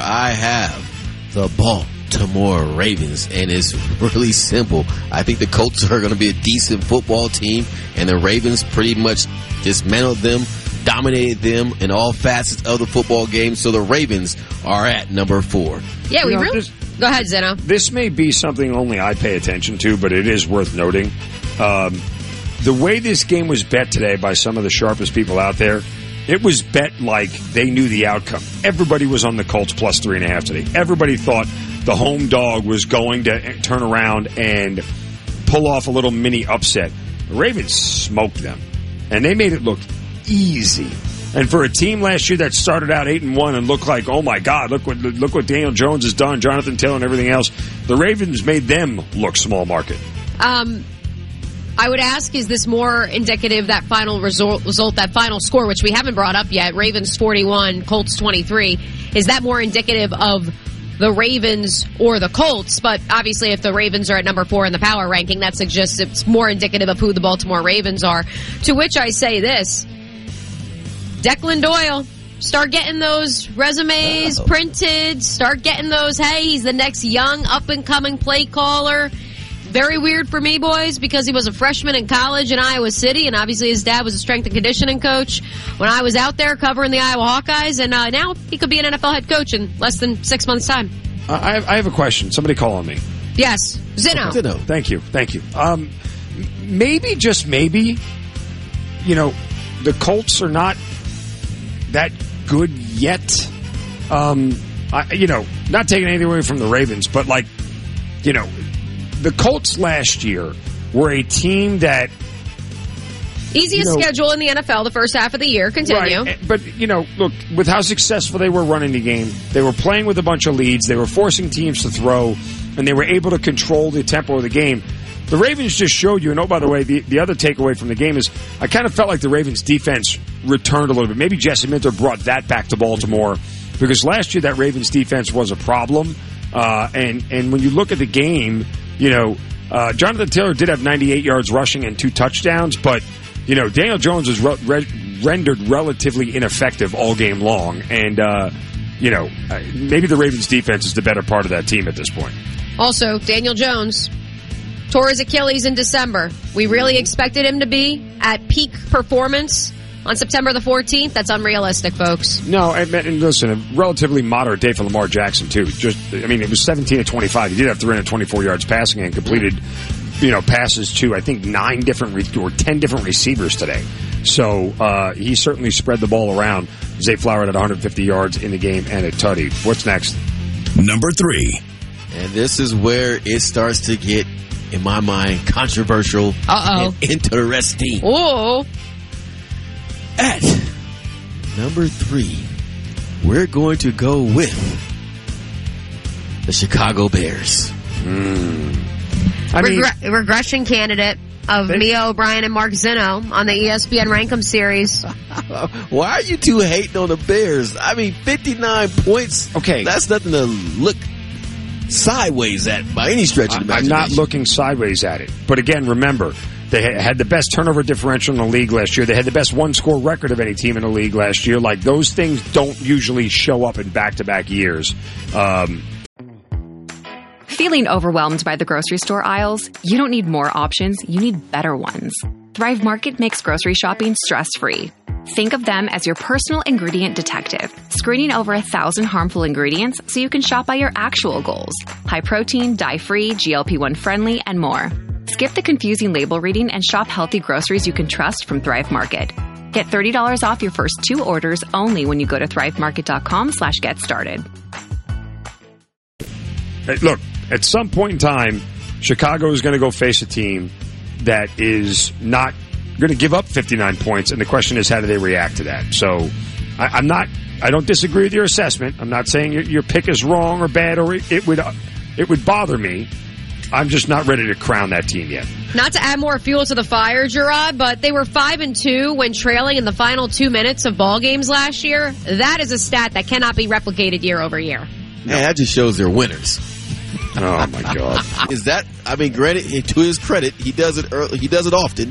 I have the Baltimore Ravens, and it's really simple. I think the Colts are going to be a decent football team, and the Ravens pretty much dismantled them, dominated them in all facets of the football game, so the Ravens are at number 4. Yeah, we really... Go ahead, Zeno. This may be something only I pay attention to, but it is worth noting. The way this game was bet today by some of the sharpest people out there, it was bet like they knew the outcome. Everybody was on the Colts plus 3.5 today. Everybody thought the home dog was going to turn around and pull off a little mini upset. The Ravens smoked them, and they made it look easy. And for a team last year that started out 8-1 and looked like, oh my God, look what Daniel Jones has done, Jonathan Taylor and everything else, the Ravens made them look small market. I would ask, is this more indicative, that final result, that final score, which we haven't brought up yet, Ravens 41, Colts 23, is that more indicative of the Ravens or the Colts? But obviously if the Ravens are at number 4 in the power ranking, that suggests it's more indicative of who the Baltimore Ravens are. To which I say this, Declan Doyle, start getting those resumes printed. Start getting those, hey, he's the next young up-and-coming play caller. Very weird for me, boys, because he was a freshman in college in Iowa City, and obviously his dad was a strength and conditioning coach when I was out there covering the Iowa Hawkeyes, and now he could be an NFL head coach in less than 6 months' time. I have a question. Somebody call on me. Yes. Zeno. Thank you. Maybe, just maybe, the Colts are not that good yet. Not taking anything away from the Ravens, but the Colts last year were a team that easiest schedule in the NFL the first half of the year. Continue. Right. But look, with how successful they were running the game, they were playing with a bunch of leads, they were forcing teams to throw, and they were able to control the tempo of the game. The Ravens just showed you, and oh, by the way, the other takeaway from the game is I kind of felt like the Ravens' defense returned a little bit. Maybe Jesse Minter brought that back to Baltimore, because last year that Ravens' defense was a problem. And when you look at the game, Jonathan Taylor did have 98 yards rushing and 2 touchdowns, but, Daniel Jones was rendered relatively ineffective all game long. And, maybe the Ravens' defense is the better part of that team at this point. Also, Daniel Jones tore his Achilles in December. We really expected him to be at peak performance on September the 14th. That's unrealistic, folks. No, and listen, a relatively moderate day for Lamar Jackson, too. It was 17 of 25. He did have 324 yards passing and completed, passes to, I think, 10 different receivers today. So he certainly spread the ball around. Zay Flowers had 150 yards in the game and a tutty. What's next? Number 3. And this is where it starts to get, in my mind, controversial and interesting. Oh. At number 3, we're going to go with the Chicago Bears. Regression candidate of Mia O'Brien and Mark Zeno on the ESPN Rankem series. Why are you two hating on the Bears? 59 points. Okay. That's nothing to look sideways at by any stretch of the imagination. I'm not looking sideways at it. But again, remember, they had the best turnover differential in the league last year. They had the best one-score record of any team in the league last year. Those things don't usually show up in back-to-back years. Feeling overwhelmed by the grocery store aisles? You don't need more options. You need better ones. Thrive Market makes grocery shopping stress-free. Think of them as your personal ingredient detective, screening over 1,000 harmful ingredients so you can shop by your actual goals. High protein, dye-free, GLP-1 friendly, and more. Skip the confusing label reading and shop healthy groceries you can trust from Thrive Market. Get $30 off your first 2 orders only when you go to thrivemarket.com/get started. Hey, look, at some point in time, Chicago is going to go face a team that is not going to give up 59 points, and the question is, how do they react to that? So I don't disagree with your assessment. I'm not saying your pick is wrong or bad, or it would bother me. I'm just not ready to crown that team yet. Not to add more fuel to the fire, Gerard, but they were 5-2 when trailing in the final 2 minutes of ball games last year. That is a stat that cannot be replicated year over year. Yeah, that just shows they're winners. Oh my God! Is that? Granted, to his credit, he does it often,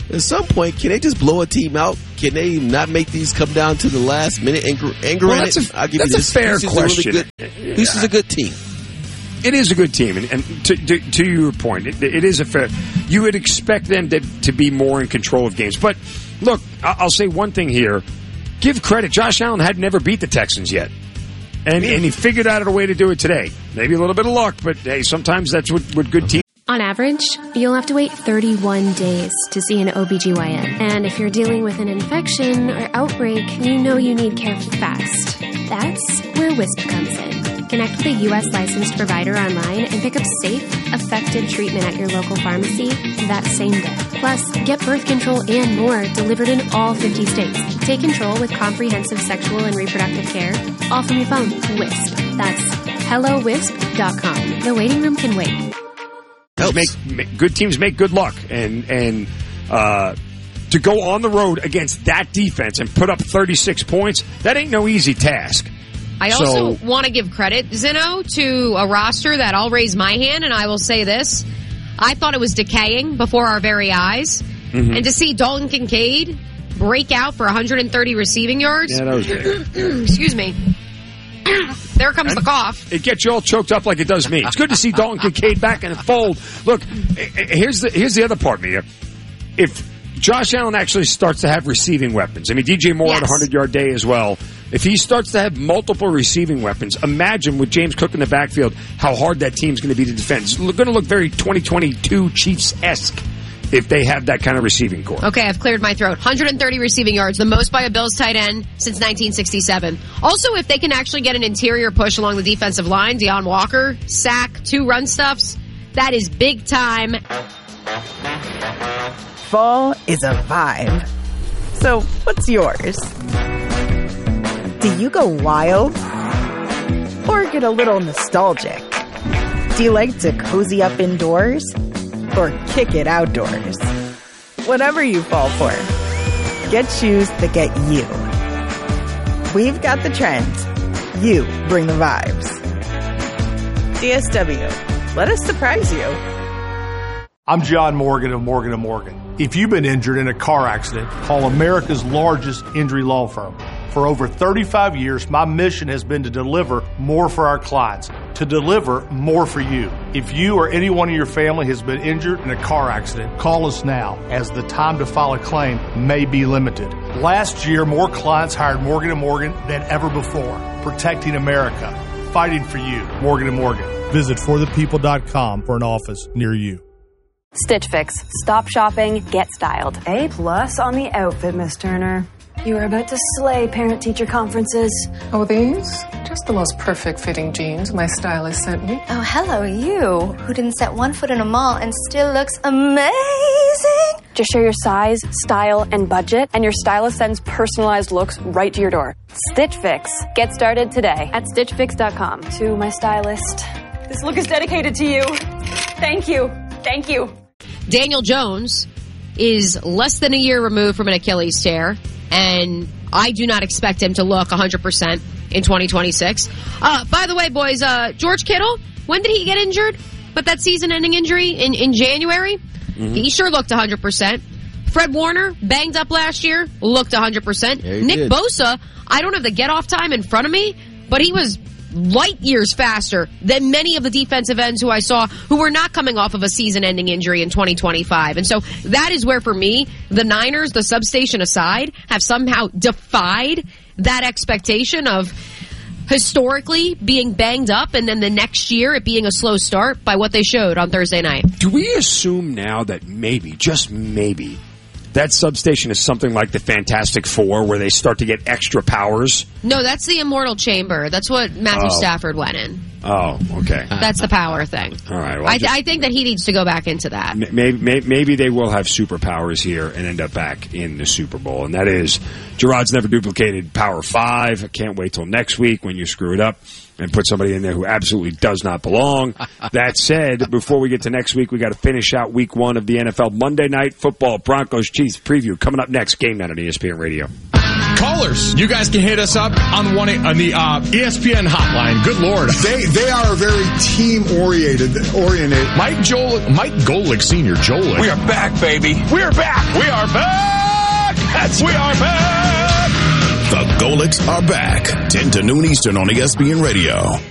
at some point, can they just blow a team out? Can they not make these come down to the last minute? And granted, I'll give you this. Fair question. Houston's a good team. It is a good team, and to your point, it is a fair. You would expect them to be more in control of games. But look, I'll say one thing here. Give credit. Josh Allen had never beat the Texans yet. And he figured out a way to do it today. Maybe a little bit of luck, but hey, sometimes that's what good teams. On average, you'll have to wait 31 days to see an OBGYN. And if you're dealing with an infection or outbreak, you know you need care fast. That's where Wisp comes in. Connect with a U.S. licensed provider online and pick up safe, effective treatment at your local pharmacy that same day. Plus, get birth control and more delivered in all 50 states. Take control with comprehensive sexual and reproductive care, all from your phone. Wisp. That's HelloWisp.com. The waiting room can wait. Good teams make good luck, and to go on the road against that defense and put up 36 points, that ain't no easy task. I also want to give credit, Zinno, to a roster that I'll raise my hand, and I will say this. I thought it was decaying before our very eyes. Mm-hmm. And to see Dalton Kincaid break out for 130 receiving yards. Yeah, that was big. Excuse me. There comes the cough. It gets you all choked up like it does me. It's good to see Dalton Kincaid back in the fold. Look, here's the other part, Mia. If Josh Allen actually starts to have receiving weapons, I mean, DJ Moore had a 100-yard day as well. If he starts to have multiple receiving weapons, imagine with James Cook in the backfield how hard that team's going to be to defend. It's going to look very 2022 Chiefs-esque if they have that kind of receiving core. Okay, I've cleared my throat. 130 receiving yards, the most by a Bills tight end since 1967. Also, if they can actually get an interior push along the defensive line, Deion Walker, sack, 2 run stuffs, that is big time. Fall is a vibe. So, what's yours? Do you go wild? Or get a little nostalgic? Do you like to cozy up indoors? Or kick it outdoors? Whatever you fall for, get shoes that get you. We've got the trends. You bring the vibes. DSW, let us surprise you. I'm John Morgan of Morgan & Morgan. If you've been injured in a car accident, call America's largest injury law firm. For over 35 years, my mission has been to deliver more for our clients, to deliver more for you. If you or anyone in your family has been injured in a car accident, call us now, as the time to file a claim may be limited. Last year, more clients hired Morgan & Morgan than ever before, protecting America, fighting for you. Morgan & Morgan. Visit forthepeople.com for an office near you. Stitch Fix. Stop shopping, get styled. A+ on the outfit, Miss Turner. You are about to slay parent-teacher conferences. Oh, these? Just the most perfect fitting jeans my stylist sent me. Oh, hello, you, who didn't set one foot in a mall and still looks amazing. Just share your size, style, and budget, and your stylist sends personalized looks right to your door. Stitch Fix. Get started today at StitchFix.com. To my stylist, this look is dedicated to you. Thank you. Thank you. Daniel Jones is less than a year removed from an Achilles tear, and I do not expect him to look 100% in 2026. By the way, boys, George Kittle, when did he get injured? But that season-ending injury in January? Mm-hmm. He sure looked 100%. Fred Warner, banged up last year, looked 100%. Yeah, Nick Bosa, I don't have the get-off time in front of me, but he was light years faster than many of the defensive ends who I saw who were not coming off of a season-ending injury in 2025. And so that is where, for me, the Niners, the substation aside, have somehow defied that expectation of historically being banged up and then the next year it being a slow start by what they showed on Thursday night. Do we assume now that maybe, just maybe, that substation is something like the Fantastic Four, where they start to get extra powers? No, that's the Immortal Chamber. That's what Matthew Stafford went in. Oh, okay. That's the power thing. All right. Well, I think that he needs to go back into that. Maybe they will have superpowers here and end up back in the Super Bowl. And that is, Gerard's never duplicated Power 5. I can't wait till next week when you screw it up and put somebody in there who absolutely does not belong. That said, before we get to next week, we got to finish out week 1 of the NFL Monday Night Football Broncos Chiefs preview coming up next. Game Night on ESPN Radio. Callers, you guys can hit us up on the ESPN hotline. Good Lord. They are very team-oriented. Mike Golick Sr., Jolick. We are back, baby. We are back. We are back. We are back. The Golicks are back. 10 to noon Eastern on ESPN Radio.